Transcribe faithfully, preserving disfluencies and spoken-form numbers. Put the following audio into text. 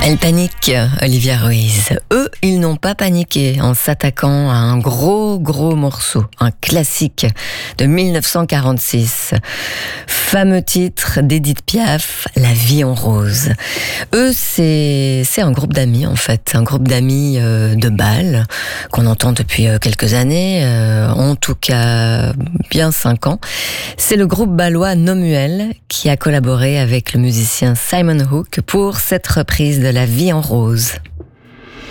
Elle panique, Olivia Ruiz. Eux, ils n'ont pas paniqué en s'attaquant à un gros, gros morceau, un classique de mille neuf cent quarante-six. Fameux titre d'Édith Piaf, La vie en rose. Eux, c'est, c'est un groupe d'amis, en fait. Un groupe d'amis euh, de bal qu'on entend depuis euh, quelques années, euh, en tout cas bien cinq ans. C'est le groupe balois Nomuel qui a collaboré avec le musicien Simon Hook pour cette reprise de La vie en rose.